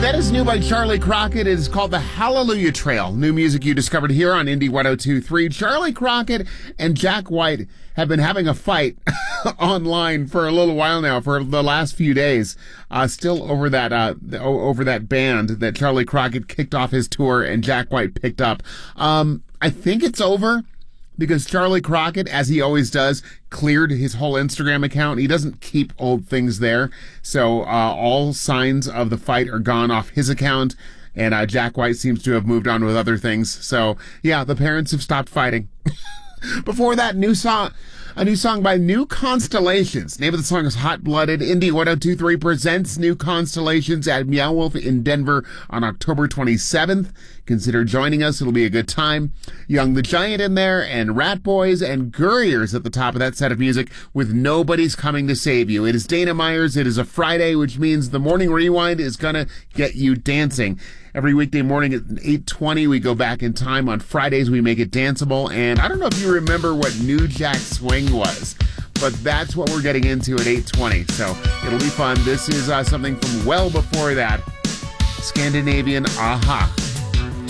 That is new by Charlie Crockett. It is called The Hallelujah Trail. New music you discovered here on Indie 102.3. Charlie Crockett and Jack White have been having a fight online for a little while now, for the last few days. Still over that band that Charlie Crockett kicked off his tour and Jack White picked up. I think it's over, because Charlie Crockett, as he always does, cleared his whole Instagram account. He doesn't keep old things there. So all signs of the fight are gone off his account. And Jack White seems to have moved on with other things. So, yeah, the parents have stopped fighting. Before that, a new song by New Constellations. Name of the song is Hot Blooded. Indie 102.3 presents New Constellations at Meow Wolf in Denver on October 27th. Consider joining us. It'll be a good time. Young the Giant in there, and Rat Boys and Gurriers at the top of that set of music with Nobody's Coming to Save You. It is Dana Myers. It is a Friday, which means the Morning Rewind is going to get you dancing. Every weekday morning at 8:20, we go back in time. On Fridays, we make it danceable. And I don't know if you remember what New Jack Swing was, but that's what we're getting into at 8:20. So it'll be fun. This is something from well before that. Scandinavian Aha.